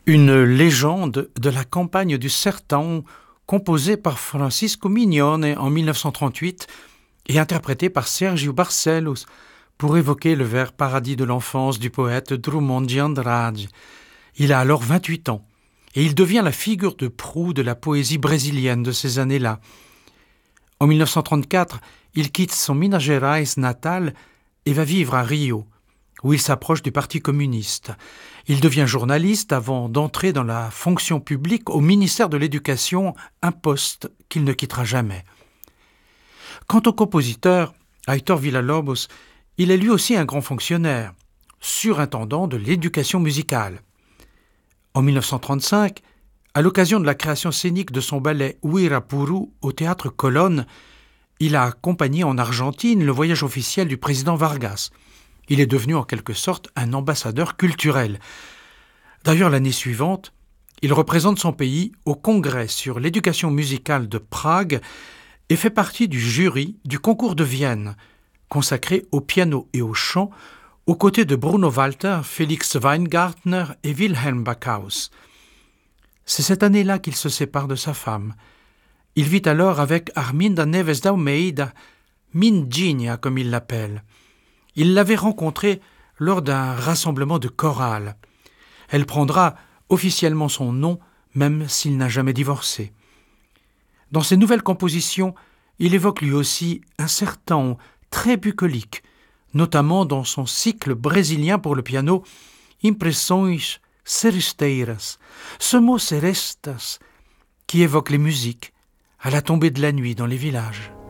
Une légende de la campagne du Sertão, composée par Francisco Mignone en 1938 et interprétée par Sergio Barcelos pour évoquer le vers paradis de l'enfance du poète Drummond de Andrade. Il a alors 28 ans et il devient la figure de proue de la poésie brésilienne de ces années-là. En 1934, il quitte son Minas Gerais natal et va vivre à Rio, où il s'approche du Parti communiste. Il devient journaliste avant d'entrer dans la fonction publique au ministère de l'Éducation, un poste qu'il ne quittera jamais. Quant au compositeur, Aitor Villa-Lobos, il est lui aussi un grand fonctionnaire, surintendant de l'éducation musicale. En 1935, à l'occasion de la création scénique de son ballet Uirapuru au théâtre Colonne, il a accompagné en Argentine le voyage officiel du président Vargas. Il est devenu en quelque sorte un ambassadeur culturel. D'ailleurs, l'année suivante, il représente son pays au Congrès sur l'éducation musicale de Prague et fait partie du jury du concours de Vienne, consacré au piano et au chant, aux côtés de Bruno Walter, Félix Weingartner et Wilhelm Backhaus. C'est cette année-là qu'il se sépare de sa femme. Il vit alors avec Arminda Neves d'Almeida, Mindinha comme il l'appelle. Il l'avait rencontrée lors d'un rassemblement de chorale. Elle prendra officiellement son nom, même s'il n'a jamais divorcé. Dans ses nouvelles compositions, il évoque lui aussi un sertão très bucolique, notamment dans son cycle brésilien pour le piano Impressões Seresteiras, ce mot serestas qui évoque les musiques à la tombée de la nuit dans les villages.